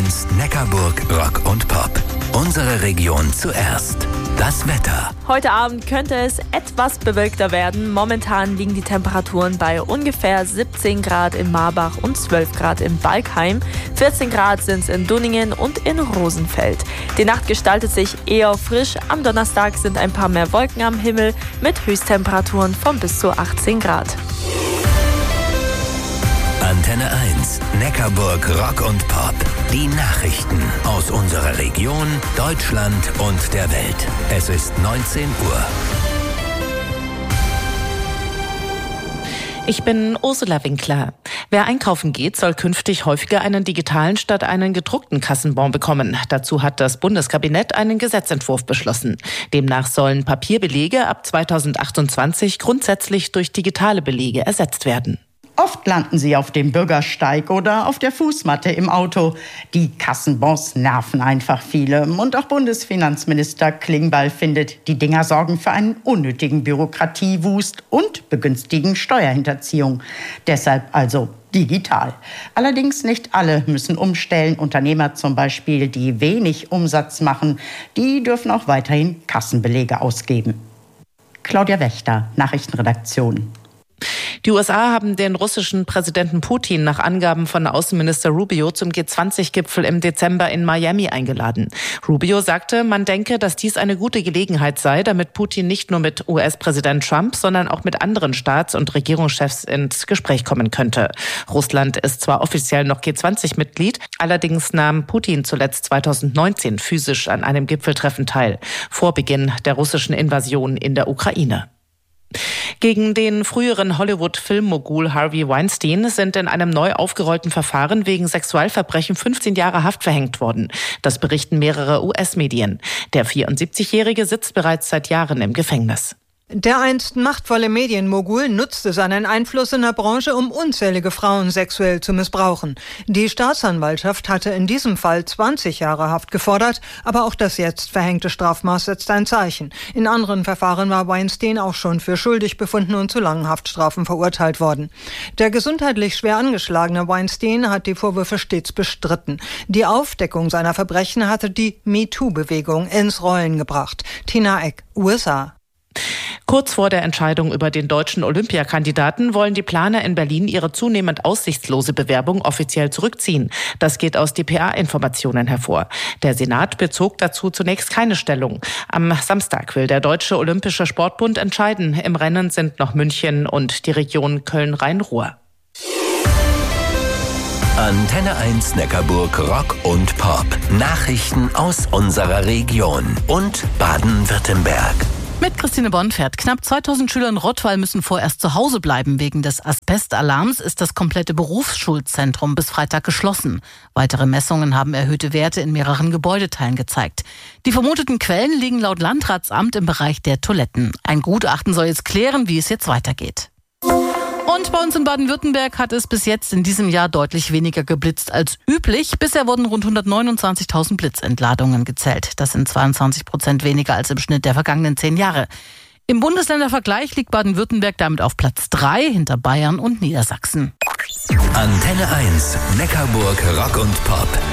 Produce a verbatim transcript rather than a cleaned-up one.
eins Neckarburg Rock und Pop. Unsere Region zuerst. Das Wetter. Heute Abend könnte es etwas bewölkter werden. Momentan liegen die Temperaturen bei ungefähr siebzehn Grad in Marbach und zwölf Grad in Balkheim. vierzehn Grad sind es in Dunningen und in Rosenfeld. Die Nacht gestaltet sich eher frisch. Am Donnerstag sind ein paar mehr Wolken am Himmel mit Höchsttemperaturen von bis zu achtzehn Grad. Antenne eins Neckarburg Rock und Pop. Die Nachrichten aus unserer Region, Deutschland und der Welt. Es ist neunzehn Uhr. Ich bin Ursula Winkler. Wer einkaufen geht, soll künftig häufiger einen digitalen statt einen gedruckten Kassenbon bekommen. Dazu hat das Bundeskabinett einen Gesetzentwurf beschlossen. Demnach sollen Papierbelege ab zweitausendachtundzwanzig grundsätzlich durch digitale Belege ersetzt werden. Oft landen sie auf dem Bürgersteig oder auf der Fußmatte im Auto. Die Kassenbons nerven einfach viele. Und auch Bundesfinanzminister Klingbeil findet, die Dinger sorgen für einen unnötigen Bürokratiewust und begünstigen Steuerhinterziehung. Deshalb also digital. Allerdings nicht alle müssen umstellen. Unternehmer zum Beispiel, die wenig Umsatz machen, die dürfen auch weiterhin Kassenbelege ausgeben. Claudia Wächter, Nachrichtenredaktion. Die U S A haben den russischen Präsidenten Putin nach Angaben von Außenminister Rubio zum G zwanzig Gipfel im Dezember in Miami eingeladen. Rubio sagte, man denke, dass dies eine gute Gelegenheit sei, damit Putin nicht nur mit U S-Präsident Trump, sondern auch mit anderen Staats- und Regierungschefs ins Gespräch kommen könnte. Russland ist zwar offiziell noch G zwanzig Mitglied, allerdings nahm Putin zuletzt zweitausendneunzehn physisch an einem Gipfeltreffen teil, vor Beginn der russischen Invasion in der Ukraine. Gegen den früheren Hollywood-Filmmogul Harvey Weinstein sind in einem neu aufgerollten Verfahren wegen Sexualverbrechen fünfzehn Jahre Haft verhängt worden. Das berichten mehrere U S-Medien. Der vierundsiebzigjährige sitzt bereits seit Jahren im Gefängnis. Der einst machtvolle Medienmogul nutzte seinen Einfluss in der Branche, um unzählige Frauen sexuell zu missbrauchen. Die Staatsanwaltschaft hatte in diesem Fall zwanzig Jahre Haft gefordert, aber auch das jetzt verhängte Strafmaß setzt ein Zeichen. In anderen Verfahren war Weinstein auch schon für schuldig befunden und zu langen Haftstrafen verurteilt worden. Der gesundheitlich schwer angeschlagene Weinstein hat die Vorwürfe stets bestritten. Die Aufdeckung seiner Verbrechen hatte die MeToo-Bewegung ins Rollen gebracht. Tina Eck, U S A. Kurz vor der Entscheidung über den deutschen Olympiakandidaten wollen die Planer in Berlin ihre zunehmend aussichtslose Bewerbung offiziell zurückziehen. Das geht aus D P A-Informationen hervor. Der Senat bezog dazu zunächst keine Stellung. Am Samstag will der Deutsche Olympische Sportbund entscheiden. Im Rennen sind noch München und die Region Köln-Rhein-Ruhr. Antenne eins Neckarburg Rock und Pop. Nachrichten aus unserer Region und Baden-Württemberg. Mit Christine Bonfert. Knapp zweitausend Schüler in Rottweil müssen vorerst zu Hause bleiben. Wegen des Asbestalarms ist das komplette Berufsschulzentrum bis Freitag geschlossen. Weitere Messungen haben erhöhte Werte in mehreren Gebäudeteilen gezeigt. Die vermuteten Quellen liegen laut Landratsamt im Bereich der Toiletten. Ein Gutachten soll jetzt klären, wie es jetzt weitergeht. Und bei uns in Baden-Württemberg hat es bis jetzt in diesem Jahr deutlich weniger geblitzt als üblich. Bisher wurden rund hundertneunundzwanzigtausend Blitzentladungen gezählt. Das sind zweiundzwanzig Prozent weniger als im Schnitt der vergangenen zehn Jahre. Im Bundesländervergleich liegt Baden-Württemberg damit auf Platz drei hinter Bayern und Niedersachsen. Antenne eins Neckarburg Rock und Pop.